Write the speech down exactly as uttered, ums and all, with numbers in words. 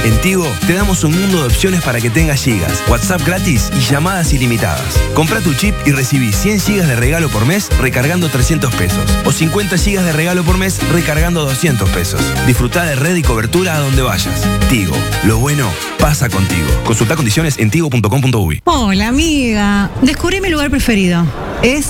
En Tigo te damos un mundo de opciones para que tengas gigas, WhatsApp gratis y llamadas ilimitadas. Compra tu chip y recibí cien gigas de regalo por mes recargando trescientos pesos. O cincuenta gigas de regalo por mes recargando doscientos pesos. Disfruta de red y cobertura a donde vayas. Tigo, lo bueno pasa contigo. Consulta condiciones en tigo punto com punto uy. Hola amiga, descubrí mi lugar preferido. Es